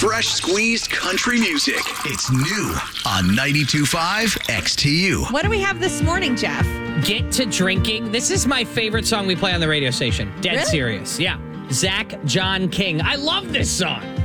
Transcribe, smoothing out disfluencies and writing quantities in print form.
fresh squeezed country music. It's new on 92.5 XTU. What do we have this morning, Jeff? Get to Drinking. This is my favorite song we play on the radio station. Dead Really? serious. Yeah. Zach John King. I love this song.